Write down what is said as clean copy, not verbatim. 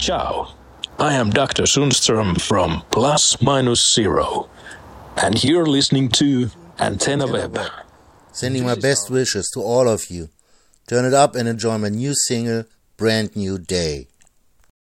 Ciao, I am Dr. Sundström from Plus Minus Zero, and you're listening to Antenna Web. Sending my best wishes to all of you. Turn it up and enjoy my new single, Brand New Day.